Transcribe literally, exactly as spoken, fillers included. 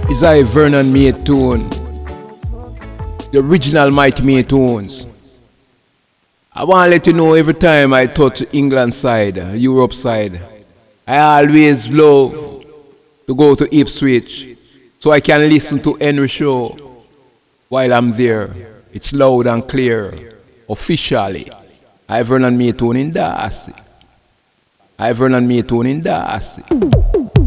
Is I Vernon made tune, the original Mighty Made Tunes. I want to let you know every time I touch England side, Europe side, I always love to go to Ipswich so I can listen to Henry Shaw while I'm there. It's loud and clear, officially. I Vernon made tune in Darcy. I Vernon made tune in Darcy.